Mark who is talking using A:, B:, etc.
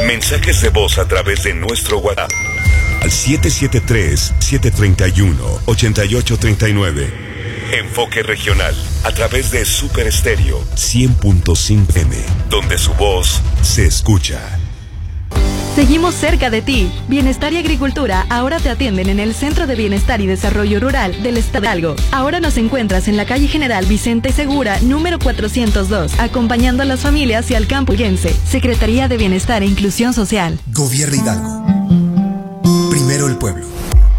A: Mensajes de voz a través de nuestro WhatsApp al 773-731-8839. Enfoque regional a través de Super Estéreo 100.5 M, donde su voz se escucha.
B: Seguimos cerca de ti. Bienestar y Agricultura ahora te atienden en el Centro de Bienestar y Desarrollo Rural del Estado de Hidalgo. Ahora nos encuentras en la calle General Vicente Segura, número 402, acompañando a las familias y al campo huyense. Secretaría de Bienestar e Inclusión Social.
C: Gobierno Hidalgo. Primero el pueblo.